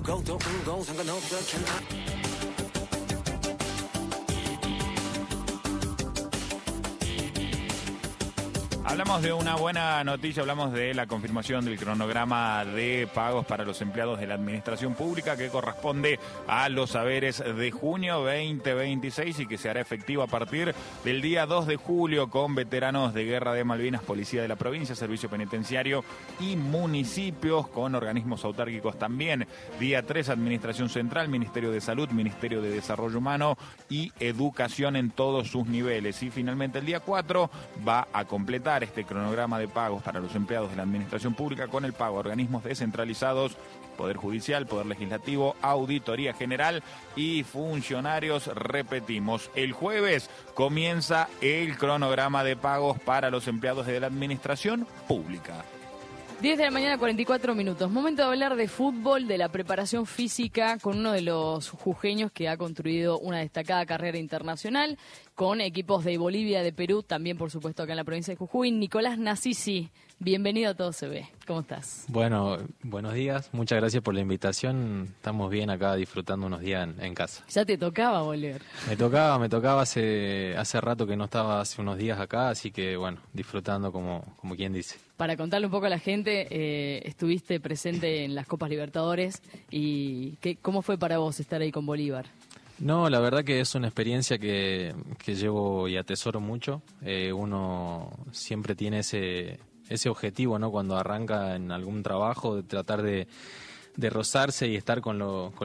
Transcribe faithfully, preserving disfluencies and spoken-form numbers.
够都唔够，三个脑子全爱。 Hablamos de una buena noticia, hablamos de la confirmación del cronograma de pagos para los empleados de la administración pública que corresponde a los saberes de junio veinte veintiséis y que se hará efectivo a partir del día dos de julio con veteranos de Guerra de Malvinas, Policía de la Provincia, Servicio Penitenciario y municipios con organismos autárquicos también. Día tres, Administración Central, Ministerio de Salud, Ministerio de Desarrollo Humano y Educación en todos sus niveles. Y finalmente el día cuatro va a completar este cronograma de pagos para los empleados de la administración pública con el pago a organismos descentralizados, Poder Judicial, Poder Legislativo, Auditoría General y funcionarios. Repetimos, el jueves comienza el cronograma de pagos para los empleados de la administración pública. diez de la mañana, cuarenta y cuatro minutos. Momento de hablar de fútbol, de la preparación física con uno de los jujeños que ha construido una destacada carrera internacional con equipos de Bolivia, de Perú, también por supuesto acá en la provincia de Jujuy. Nicolás Nasisi, bienvenido a Todo Se Ve. ¿Cómo estás? Bueno, buenos días, muchas gracias por la invitación. Estamos bien acá disfrutando unos días en, en casa. Ya te tocaba volver. Me tocaba, me tocaba hace hace rato que no estaba, hace unos días acá, así que bueno, disfrutando como, como quien dice. Para contarle un poco a la gente, eh, estuviste presente en las Copas Libertadores y ¿qué, cómo fue para vos estar ahí con Bolívar? No, la verdad que es una experiencia que, que llevo y atesoro mucho. Eh, uno siempre tiene ese, ese objetivo, ¿no? Cuando arranca en algún trabajo, de tratar de, de rozarse y estar con, lo, con